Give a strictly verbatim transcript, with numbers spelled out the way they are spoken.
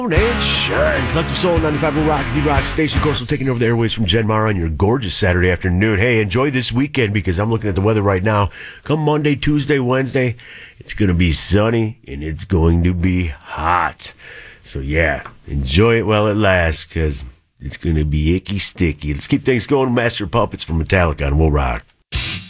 And shine. Collective Soul ninety-five will rock the rock station. Coastal taking over the airways from Jen Mara on your gorgeous Saturday afternoon. Hey, enjoy this weekend because I'm looking at the weather right now. Come Monday, Tuesday, Wednesday, it's going to be sunny and it's going to be hot. So yeah, enjoy it while it lasts because it's going to be icky sticky. Let's keep things going. Master of Puppets from Metallica on Will Rock.